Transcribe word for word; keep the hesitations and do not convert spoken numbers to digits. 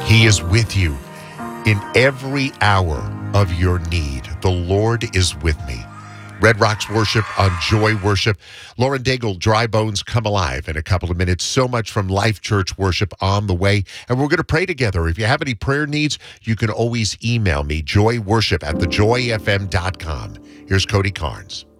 He is with you in every hour of your need. The Lord is with me. Red Rocks Worship on Joy Worship. Lauren Daigle, Dry Bones Come Alive in a couple of minutes. So much from Life Church Worship on the way. And we're going to pray together. If you have any prayer needs, you can always email me, joyworship at the joy f m dot com. Here's Cody Carnes.